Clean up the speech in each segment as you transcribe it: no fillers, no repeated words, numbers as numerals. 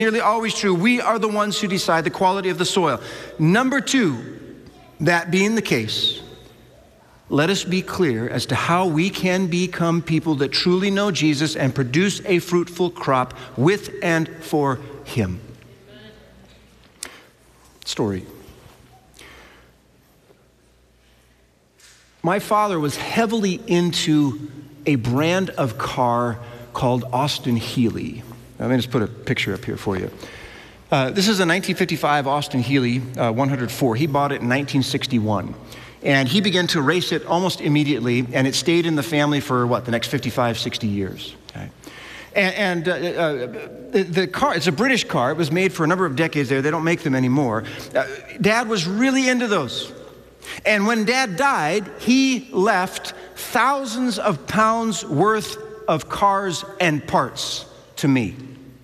nearly always true. We are the ones who decide the quality of the soil. Number two, that being the case, let us be clear as to how we can become people that truly know Jesus and produce a fruitful crop with and for Him. Story. My father was heavily into a brand of car called Austin Healey. Let me just put a picture up here for you. This is a 1955 Austin Healey 104. He bought it in 1961. And he began to race it almost immediately, and it stayed in the family for, the next 55, 60 years. Okay? And the car, it's a British car. It was made for a number of decades there. They don't make them anymore. Dad was really into those. And when Dad died, he left thousands of pounds worth of cars and parts to me.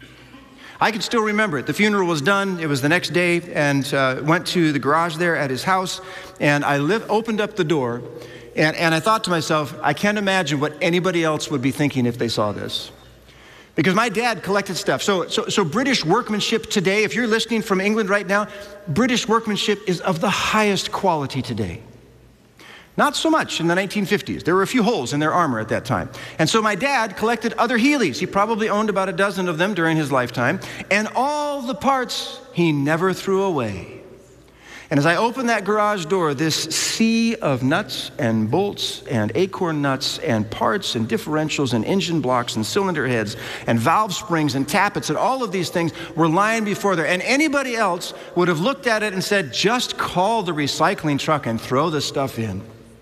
I can still remember it. The funeral was done. It was the next day, and went to the garage there at his house, and I opened up the door, and I thought to myself, I can't imagine what anybody else would be thinking if they saw this. Because my dad collected stuff. So British workmanship today, if you're listening from England right now, British workmanship is of the highest quality today. Not so much in the 1950s. There were a few holes in their armor at that time. And so my dad collected other Healeys. He probably owned about a dozen of them during his lifetime. And all the parts he never threw away. And as I opened that garage door, this sea of nuts and bolts and acorn nuts and parts and differentials and engine blocks and cylinder heads and valve springs and tappets and all of these things were lying before there. And anybody else would have looked at it and said, just call the recycling truck and throw the stuff in.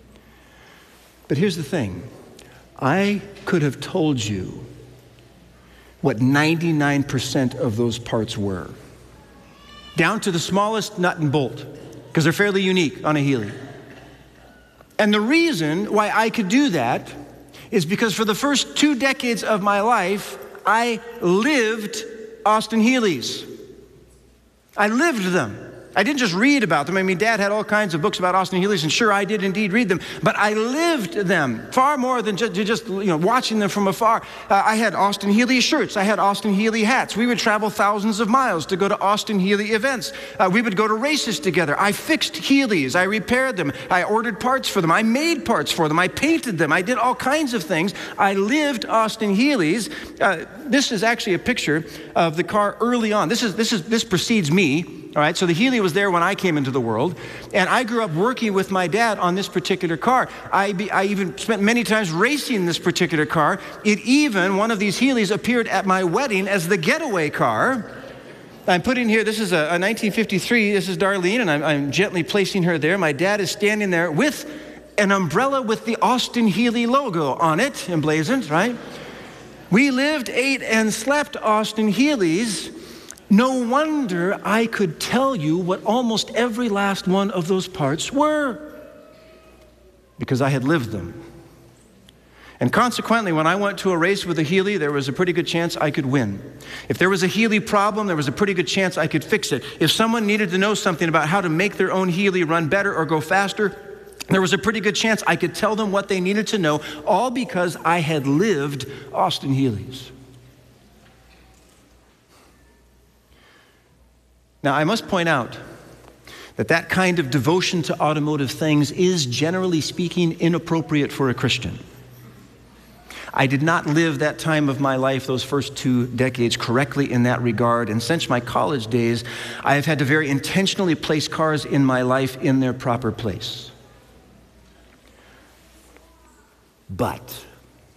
But here's the thing. I could have told you what 99% of those parts were, down to the smallest nut and bolt, because they're fairly unique on a Healey. And the reason why I could do that is because for the first 2 decades of my life, I lived Austin Healeys. I lived them. I didn't just read about them. I mean, Dad had all kinds of books about Austin Healeys, and sure, I did indeed read them, but I lived them far more than just watching them from afar. I had Austin Healey shirts. I had Austin Healey hats. We would travel thousands of miles to go to Austin Healey events. We would go to races together. I fixed Healeys. I repaired them. I ordered parts for them. I made parts for them. I painted them. I did all kinds of things. I lived Austin Healeys. This is actually a picture of the car early on. This precedes me. All right, so the Healey was there when I came into the world, and I grew up working with my dad on this particular car. I even spent many times racing this particular car. One of these Healeys appeared at my wedding as the getaway car. I'm putting here, this is a 1953, this is Darlene, and I'm gently placing her there. My dad is standing there with an umbrella with the Austin Healey logo on it, emblazoned, right? We lived, ate, and slept Austin Healeys. No wonder I could tell you what almost every last one of those parts were, because I had lived them. And consequently, when I went to a race with a Healey, there was a pretty good chance I could win. If there was a Healey problem, there was a pretty good chance I could fix it. If someone needed to know something about how to make their own Healey run better or go faster, there was a pretty good chance I could tell them what they needed to know, all because I had lived Austin Healeys. Now, I must point out that kind of devotion to automotive things is, generally speaking, inappropriate for a Christian. I did not live that time of my life, those first 2 decades, correctly in that regard. And since my college days, I have had to very intentionally place cars in my life in their proper place. But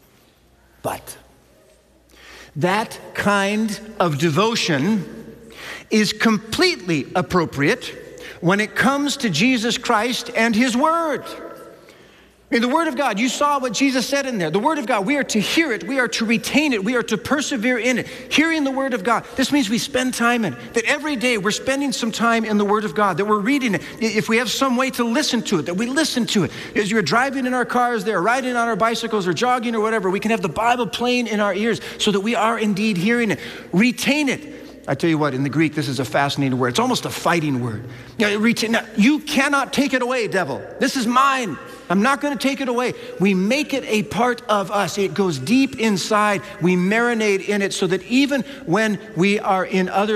that kind of devotion is completely appropriate when it comes to Jesus Christ and His Word. I mean, the Word of God, you saw what Jesus said in there. The Word of God, we are to hear it, we are to retain it, we are to persevere in it. Hearing the Word of God, this means we spend time in it. That every day we're spending some time in the Word of God, that we're reading it. If we have some way to listen to it, that we listen to it. As you're driving in our cars there, riding on our bicycles or jogging or whatever, we can have the Bible playing in our ears so that we are indeed hearing it. Retain it. I tell you what, in the Greek, this is a fascinating word. It's almost a fighting word. Now, you cannot take it away, devil. This is mine. I'm not going to take it away. We make it a part of us. It goes deep inside. We marinate in it so that even when we are in other